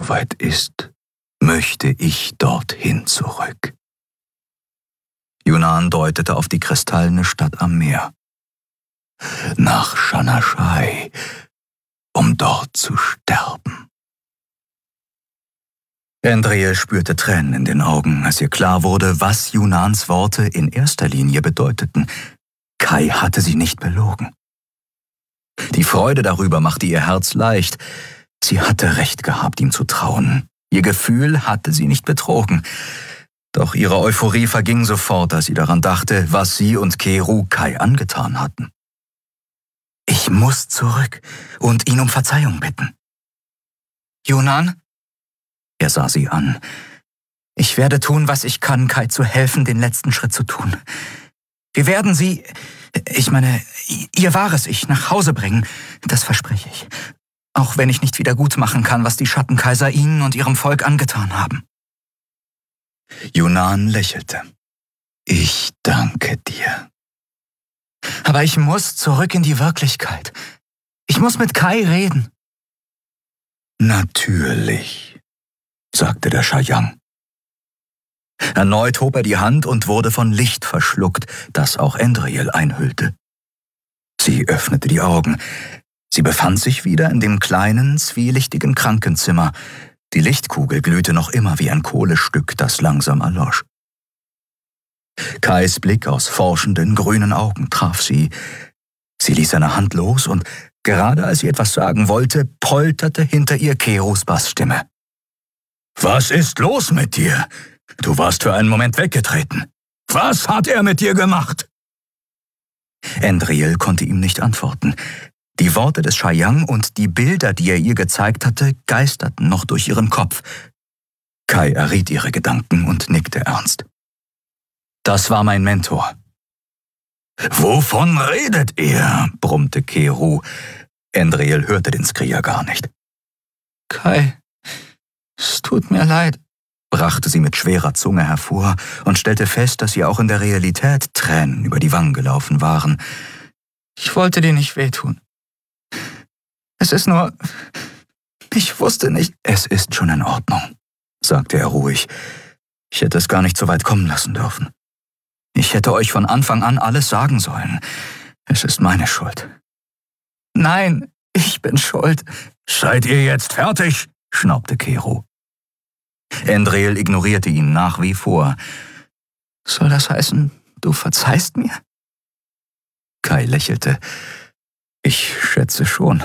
soweit ist, möchte ich dorthin zurück. Yunan deutete auf die kristallene Stadt am Meer. Nach Shanashai, um dort zu sterben. Endriel spürte Tränen in den Augen, als ihr klar wurde, was Yunans Worte in erster Linie bedeuteten. Kai hatte sie nicht belogen. Die Freude darüber machte ihr Herz leicht. Sie hatte recht gehabt, ihm zu trauen. Ihr Gefühl hatte sie nicht betrogen. Doch ihre Euphorie verging sofort, als sie daran dachte, was sie und Keru Kai angetan hatten. Ich muss zurück und ihn um Verzeihung bitten. Yunan? Er sah sie an. Ich werde tun, was ich kann, Kai zu helfen, den letzten Schritt zu tun. Wir werden sie, ihr wahres Ich, nach Hause bringen. Das verspreche ich. Auch wenn ich nicht wieder gut machen kann, was die Schattenkaiser ihnen und ihrem Volk angetan haben. Yunan lächelte. Ich danke dir. Aber ich muss zurück in die Wirklichkeit. Ich muss mit Kai reden. Natürlich, sagte der Shayang. Erneut hob er die Hand und wurde von Licht verschluckt, das auch Endriel einhüllte. Sie öffnete die Augen. Sie befand sich wieder in dem kleinen, zwielichtigen Krankenzimmer. Die Lichtkugel glühte noch immer wie ein Kohlestück, das langsam erlosch. Kais Blick aus forschenden, grünen Augen traf sie. Sie ließ seine Hand los und, gerade als sie etwas sagen wollte, polterte hinter ihr Kerus Bassstimme. »Was ist los mit dir? Du warst für einen Moment weggetreten. Was hat er mit dir gemacht?« Endriel konnte ihm nicht antworten. Die Worte des Shayang und die Bilder, die er ihr gezeigt hatte, geisterten noch durch ihren Kopf. Kai erriet ihre Gedanken und nickte ernst. »Das war mein Mentor.« »Wovon redet ihr?« brummte Keru. Endriel hörte den Skrier gar nicht. »Kai, es tut mir leid«, brachte sie mit schwerer Zunge hervor und stellte fest, dass ihr auch in der Realität Tränen über die Wangen gelaufen waren. »Ich wollte dir nicht wehtun. Es ist nur, ich wusste nicht.« »Es ist schon in Ordnung«, sagte er ruhig. »Ich hätte es gar nicht so weit kommen lassen dürfen. Ich hätte euch von Anfang an alles sagen sollen. Es ist meine Schuld.« »Nein, ich bin schuld.« »Seid ihr jetzt fertig?«, schnaubte Keru. Endriel ignorierte ihn nach wie vor. »Soll das heißen, du verzeihst mir?« Kai lächelte. »Ich schätze schon.«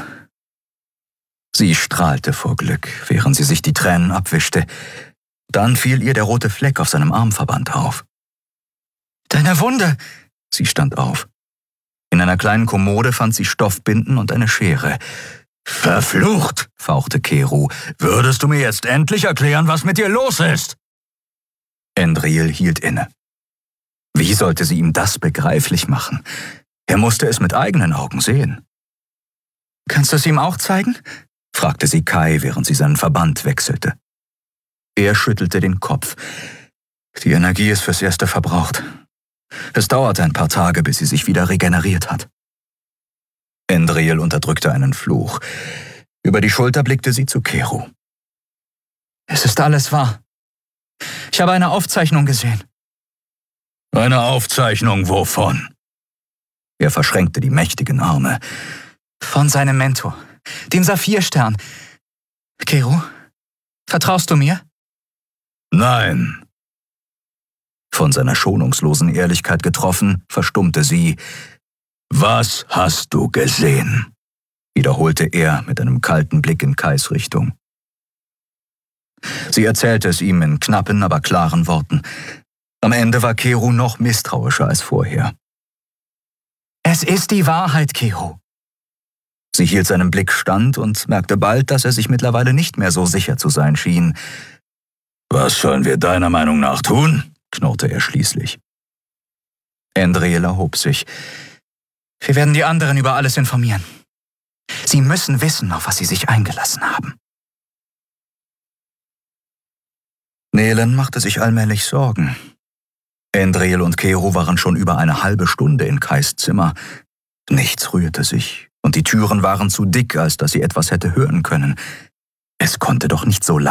Sie strahlte vor Glück, während sie sich die Tränen abwischte. Dann fiel ihr der rote Fleck auf seinem Armverband auf. »Deine Wunde!« Sie stand auf. In einer kleinen Kommode fand sie Stoffbinden und eine Schere. »Verflucht«, fauchte Keru, »würdest du mir jetzt endlich erklären, was mit dir los ist?« Endriel hielt inne. Wie sollte sie ihm das begreiflich machen? Er musste es mit eigenen Augen sehen. »Kannst du es ihm auch zeigen?« fragte sie Kai, während sie seinen Verband wechselte. Er schüttelte den Kopf. Die Energie ist fürs Erste verbraucht. Es dauerte ein paar Tage, bis sie sich wieder regeneriert hat. Endriel unterdrückte einen Fluch. Über die Schulter blickte sie zu Keru. »Es ist alles wahr. Ich habe eine Aufzeichnung gesehen.« »Eine Aufzeichnung wovon?« Er verschränkte die mächtigen Arme. »Von seinem Mentor, dem Saphirstern. Keru, vertraust du mir?« »Nein.« Von seiner schonungslosen Ehrlichkeit getroffen, verstummte sie. »Was hast du gesehen?« wiederholte er mit einem kalten Blick in Kais Richtung. Sie erzählte es ihm in knappen, aber klaren Worten. Am Ende war Keru noch misstrauischer als vorher. »Es ist die Wahrheit, Keru.« Sie hielt seinen Blick stand und merkte bald, dass er sich mittlerweile nicht mehr so sicher zu sein schien. »Was sollen wir deiner Meinung nach tun?« knurrte er schließlich. Endriel erhob sich. »Wir werden die anderen über alles informieren. Sie müssen wissen, auf was sie sich eingelassen haben.« Nehlen machte sich allmählich Sorgen. Endriel und Keru waren schon über eine halbe Stunde in Kais Zimmer. Nichts rührte sich, und die Türen waren zu dick, als dass sie etwas hätte hören können. Es konnte doch nicht so